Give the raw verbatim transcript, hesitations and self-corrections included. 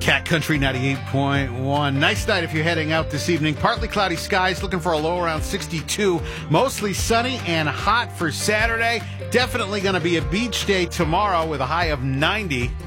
Cat Country ninety-eight point one. Nice night if you're heading out this evening. Partly cloudy skies, looking for a low around sixty-two. Mostly sunny and hot for Saturday. Definitely going to be a beach day tomorrow with a high of ninety.